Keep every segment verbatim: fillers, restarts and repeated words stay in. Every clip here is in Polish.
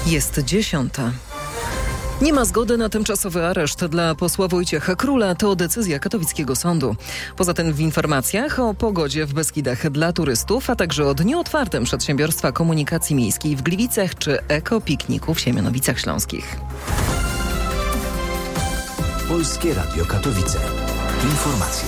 Jest dziesiąta. Nie ma zgody na tymczasowy areszt dla posła Wojciecha Króla. To decyzja katowickiego sądu. Poza tym w informacjach o pogodzie w Beskidach dla turystów, a także o dniu otwartym Przedsiębiorstwa Komunikacji Miejskiej w Gliwicach czy ekopikniku w Siemianowicach Śląskich. Polskie Radio Katowice. Informacje.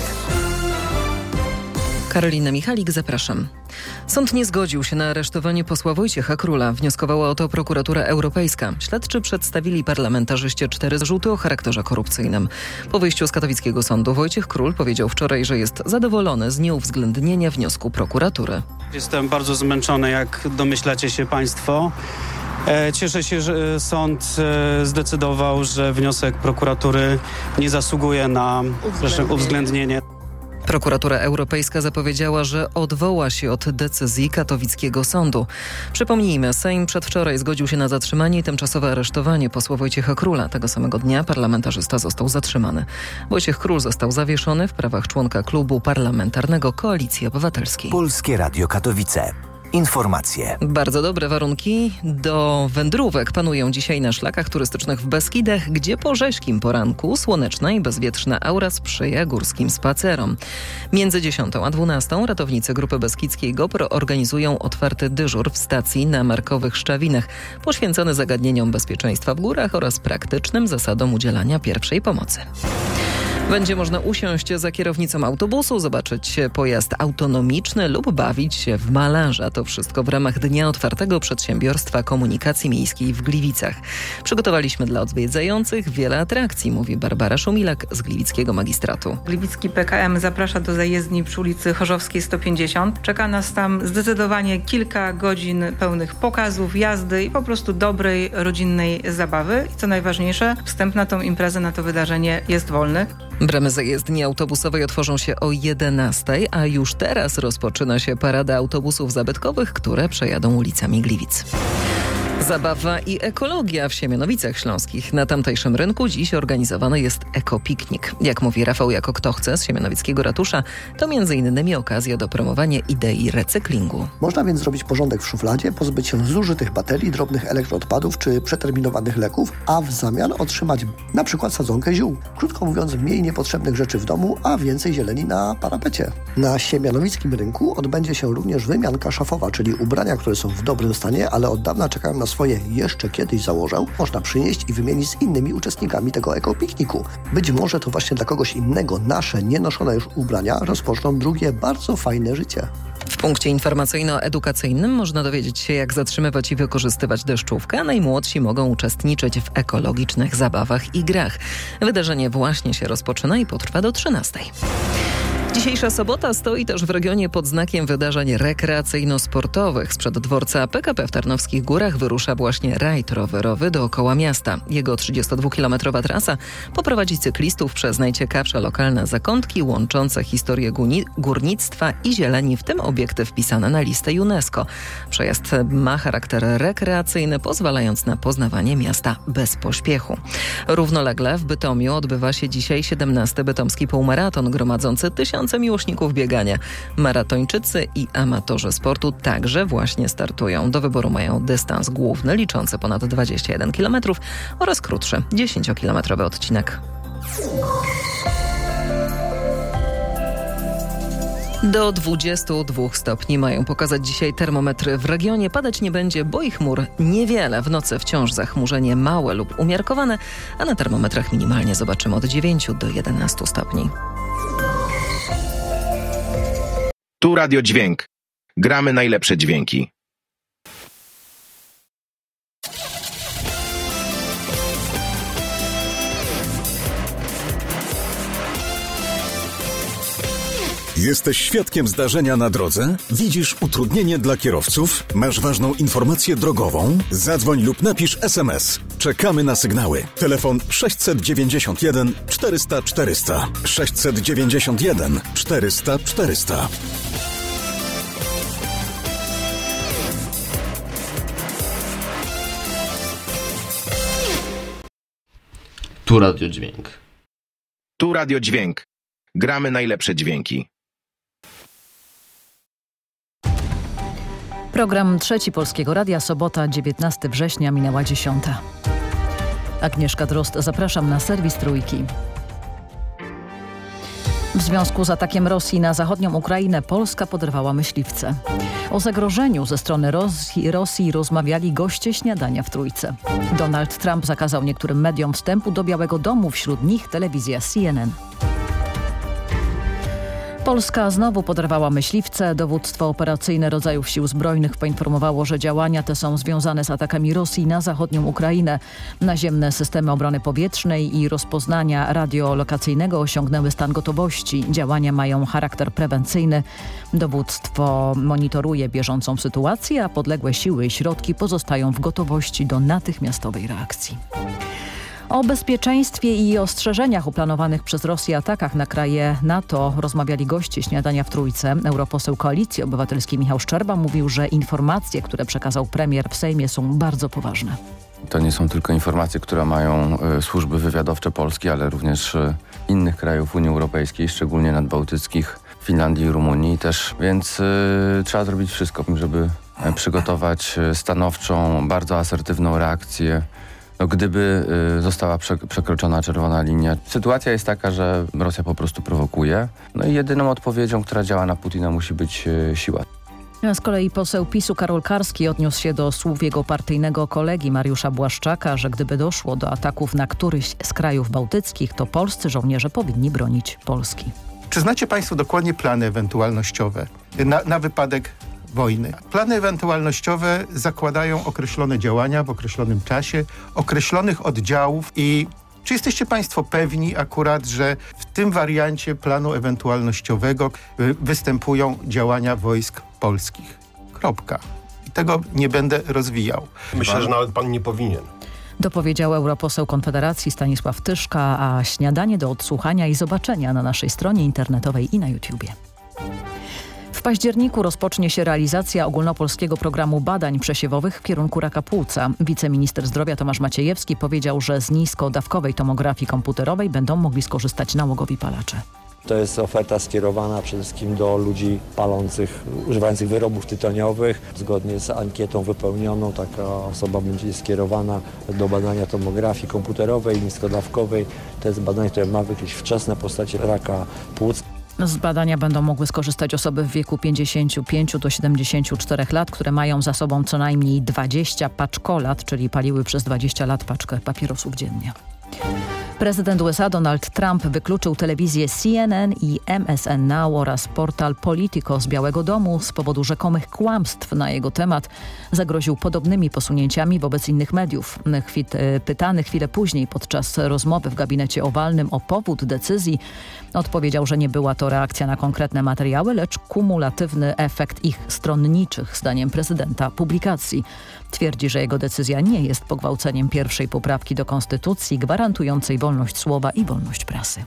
Karolina Michalik, zapraszam. Sąd nie zgodził się na aresztowanie posła Wojciecha Króla. Wnioskowała o to prokuratura europejska. Śledczy przedstawili parlamentarzyście cztery zarzuty o charakterze korupcyjnym. Po wyjściu z katowickiego sądu Wojciech Król powiedział wczoraj, że jest zadowolony z nieuwzględnienia wniosku prokuratury. Jestem bardzo zmęczony, jak domyślacie się państwo. Cieszę się, że sąd zdecydował, że wniosek prokuratury nie zasługuje na uwzględnienie. Prokuratura Europejska zapowiedziała, że odwoła się od decyzji katowickiego sądu. Przypomnijmy, Sejm przedwczoraj zgodził się na zatrzymanie i tymczasowe aresztowanie posła Wojciecha Króla. Tego samego dnia parlamentarzysta został zatrzymany. Wojciech Król został zawieszony w prawach członka klubu parlamentarnego Koalicji Obywatelskiej. Polskie Radio Katowice. Informacje. Bardzo dobre warunki do wędrówek panują dzisiaj na szlakach turystycznych w Beskidach, gdzie po rzeźkim poranku słoneczna i bezwietrzna aura sprzyja górskim spacerom. Między dziesiątą a dwunastą ratownicy Grupy Beskidzkiej GoPro organizują otwarty dyżur w stacji na Markowych Szczawinach, poświęcony zagadnieniom bezpieczeństwa w górach oraz praktycznym zasadom udzielania pierwszej pomocy. Będzie można usiąść za kierownicą autobusu, zobaczyć pojazd autonomiczny lub bawić się w malarza. To wszystko w ramach Dnia Otwartego Przedsiębiorstwa Komunikacji Miejskiej w Gliwicach. Przygotowaliśmy dla odwiedzających wiele atrakcji, mówi Barbara Szumilak z Gliwickiego Magistratu. Gliwicki P K M zaprasza do zajezdni przy ulicy Chorzowskiej sto pięćdziesiąt. Czeka nas tam zdecydowanie kilka godzin pełnych pokazów, jazdy i po prostu dobrej, rodzinnej zabawy. I co najważniejsze, wstęp na tą imprezę, na to wydarzenie jest wolny. Bramy zajezdni autobusowej otworzą się o jedenastej, a już teraz rozpoczyna się parada autobusów zabytkowych, które przejadą ulicami Gliwic. Zabawa i ekologia w Siemianowicach Śląskich. Na tamtejszym rynku dziś organizowany jest ekopiknik. Jak mówi Rafał Jako Kto Chce z Siemianowickiego Ratusza, to między innymi okazja do promowania idei recyklingu. Można więc zrobić porządek w szufladzie, pozbyć się zużytych baterii, drobnych elektroodpadów czy przeterminowanych leków, a w zamian otrzymać na przykład sadzonkę ziół. Krótko mówiąc, mniej niepotrzebnych rzeczy w domu, a więcej zieleni na parapecie. Na Siemianowickim rynku odbędzie się również wymianka szafowa, czyli ubrania, które są w dobrym stanie, ale od dawna czekają na swoje jeszcze kiedyś założę, można przynieść i wymienić z innymi uczestnikami tego ekopikniku. Być może to właśnie dla kogoś innego nasze nienoszone już ubrania rozpoczną drugie bardzo fajne życie. W punkcie informacyjno-edukacyjnym można dowiedzieć się, jak zatrzymywać i wykorzystywać deszczówkę, a najmłodsi mogą uczestniczyć w ekologicznych zabawach i grach. Wydarzenie właśnie się rozpoczyna i potrwa do trzynastej. Dzisiejsza sobota stoi też w regionie pod znakiem wydarzeń rekreacyjno-sportowych. Sprzed dworca P K P w Tarnowskich Górach wyrusza właśnie rajd rowerowy dookoła miasta. Jego trzydziestodwukilometrowa trasa poprowadzi cyklistów przez najciekawsze lokalne zakątki łączące historię górnictwa i zieleni, w tym obiekty wpisane na listę UNESCO. Przejazd ma charakter rekreacyjny, pozwalając na poznawanie miasta bez pośpiechu. Równolegle w Bytomiu odbywa się dzisiaj siedemnasty bytomski półmaraton gromadzący tysiące miłośników biegania. Maratończycy i amatorzy sportu także właśnie startują. Do wyboru mają dystans główny liczący ponad dwadzieścia jeden kilometrów oraz krótszy dziesięciokilometrowy odcinek. Do dwudziestu dwóch stopni mają pokazać dzisiaj termometry w regionie. Padać nie będzie, bo i chmur niewiele. W nocy wciąż zachmurzenie małe lub umiarkowane, a na termometrach minimalnie zobaczymy od dziewięciu do jedenastu stopni. Tu Radio Dźwięk. Gramy najlepsze dźwięki. Jesteś świadkiem zdarzenia na drodze? Widzisz utrudnienie dla kierowców? Masz ważną informację drogową? Zadzwoń lub napisz es em es. Czekamy na sygnały. Telefon sześćset dziewięćdziesiąt jeden czterysta czterysta. sześćset dziewięćdziesiąt jeden czterysta czterysta. Tu Radio Dźwięk. Tu Radio Dźwięk. Gramy najlepsze dźwięki. Program Trzeci Polskiego Radia, sobota, dziewiętnastego września, minęła dziesiąta. Agnieszka Drozd, zapraszam na serwis Trójki. W związku z atakiem Rosji na zachodnią Ukrainę Polska poderwała myśliwce. O zagrożeniu ze strony Rosji, Rosji rozmawiali goście śniadania w Trójce. Donald Trump zakazał niektórym mediom wstępu do Białego Domu, wśród nich telewizja C N N. Polska znowu poderwała myśliwce. Dowództwo operacyjne rodzajów sił zbrojnych poinformowało, że działania te są związane z atakami Rosji na zachodnią Ukrainę. Naziemne systemy obrony powietrznej i rozpoznania radiolokacyjnego osiągnęły stan gotowości. Działania mają charakter prewencyjny. Dowództwo monitoruje bieżącą sytuację, a podległe siły i środki pozostają w gotowości do natychmiastowej reakcji. O bezpieczeństwie i ostrzeżeniach o planowanych przez Rosję atakach na kraje NATO rozmawiali goście śniadania w Trójce. Europoseł Koalicji Obywatelskiej Michał Szczerba mówił, że informacje, które przekazał premier w Sejmie, są bardzo poważne. To nie są tylko informacje, które mają y, służby wywiadowcze Polski, ale również y, innych krajów Unii Europejskiej, szczególnie nadbałtyckich, Finlandii i Rumunii też. Więc y, trzeba zrobić wszystko, żeby y, przygotować y, stanowczą, bardzo asertywną reakcję. No, gdyby y, została prze, przekroczona czerwona linia. Sytuacja jest taka, że Rosja po prostu prowokuje. No i jedyną odpowiedzią, która działa na Putina, musi być y, siła. Z kolei poseł PiSu Karol Karski odniósł się do słów jego partyjnego kolegi Mariusza Błaszczaka, że gdyby doszło do ataków na któryś z krajów bałtyckich, to polscy żołnierze powinni bronić Polski. Czy znacie Państwo dokładnie plany ewentualnościowe na, na wypadek wojny? Plany ewentualnościowe zakładają określone działania w określonym czasie, określonych oddziałów i czy jesteście Państwo pewni akurat, że w tym wariancie planu ewentualnościowego występują działania wojsk polskich? Kropka. I tego nie będę rozwijał. Myślę, że nawet Pan nie powinien. Dopowiedział europoseł Konfederacji Stanisław Tyszka, a śniadanie do odsłuchania i zobaczenia na naszej stronie internetowej i na YouTubie. W październiku rozpocznie się realizacja ogólnopolskiego programu badań przesiewowych w kierunku raka płuca. Wiceminister zdrowia Tomasz Maciejewski powiedział, że z niskodawkowej tomografii komputerowej będą mogli skorzystać nałogowi palacze. To jest oferta skierowana przede wszystkim do ludzi palących, używających wyrobów tytoniowych. Zgodnie z ankietą wypełnioną taka osoba będzie skierowana do badania tomografii komputerowej, niskodawkowej. To jest badanie, które ma wykryć wczesne postacie raka płuc. Z badania będą mogły skorzystać osoby w wieku pięćdziesięciu pięciu do siedemdziesięciu czterech lat, które mają za sobą co najmniej dwadzieścia paczkolat, czyli paliły przez dwadzieścia lat paczkę papierosów dziennie. Prezydent U S A Donald Trump wykluczył telewizję C N N i M S N Now oraz portal Politico z Białego Domu z powodu rzekomych kłamstw na jego temat. Zagroził podobnymi posunięciami wobec innych mediów. Chwit, pytany chwilę później podczas rozmowy w gabinecie owalnym o powód decyzji, odpowiedział, że nie była to reakcja na konkretne materiały, lecz kumulatywny efekt ich stronniczych, zdaniem prezydenta, publikacji. Twierdzi, że jego decyzja nie jest pogwałceniem pierwszej poprawki do konstytucji gwarantującej wolność słowa i wolność prasy.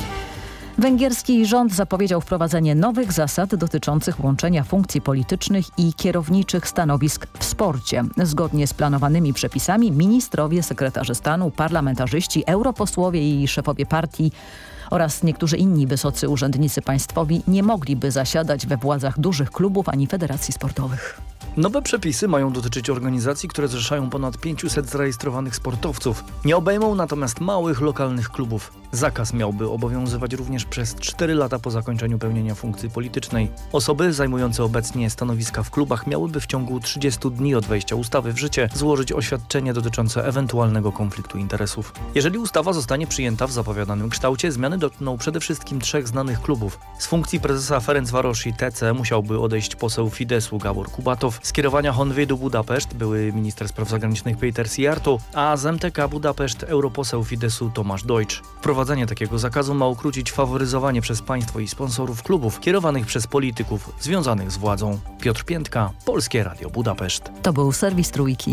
Węgierski rząd zapowiedział wprowadzenie nowych zasad dotyczących łączenia funkcji politycznych i kierowniczych stanowisk w sporcie. Zgodnie z planowanymi przepisami ministrowie, sekretarze stanu, parlamentarzyści, europosłowie i szefowie partii oraz niektórzy inni wysocy urzędnicy państwowi nie mogliby zasiadać we władzach dużych klubów ani federacji sportowych. Nowe przepisy mają dotyczyć organizacji, które zrzeszają ponad pięciuset zarejestrowanych sportowców. Nie obejmą natomiast małych, lokalnych klubów. Zakaz miałby obowiązywać również przez cztery lata po zakończeniu pełnienia funkcji politycznej. Osoby zajmujące obecnie stanowiska w klubach miałyby w ciągu trzydziestu dni od wejścia ustawy w życie złożyć oświadczenie dotyczące ewentualnego konfliktu interesów. Jeżeli ustawa zostanie przyjęta w zapowiadanym kształcie, zmiany dotkną przede wszystkim trzech znanych klubów. Z funkcji prezesa Ferencvarosi T C musiałby odejść poseł Fidesu Gabor Kubatow, z kierowania Honvédu Budapeszt były minister spraw zagranicznych Péter Szijjártó, a z M T K Budapeszt europoseł Fidesu Tomasz Deutsch. Wprowadzenie takiego zakazu ma ukrócić faworyzowanie przez państwo i sponsorów klubów kierowanych przez polityków związanych z władzą. Piotr Piętka, Polskie Radio Budapeszt. To był serwis Trójki.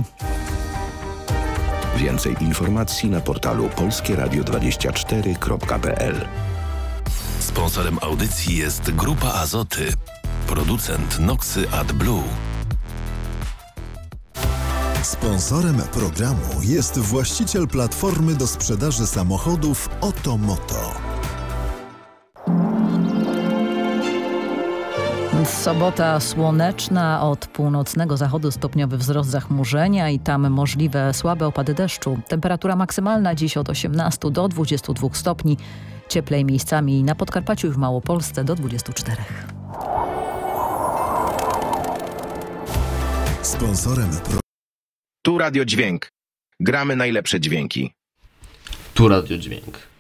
Więcej informacji na portalu polskie radio dwadzieścia cztery kropka p l. Sponsorem audycji jest Grupa Azoty, producent Noxy AdBlue. Sponsorem programu jest właściciel platformy do sprzedaży samochodów Otomoto. Weekend, sobota słoneczna, od północnego zachodu stopniowy wzrost zachmurzenia i tam możliwe słabe opady deszczu. Temperatura maksymalna dziś od osiemnastu do dwudziestu dwóch stopni. Cieplej miejscami na Podkarpaciu i w Małopolsce do dwudziestu czterech. Sponsorem pro... Tu Radio Dźwięk. Gramy najlepsze dźwięki. Tu Radio Dźwięk.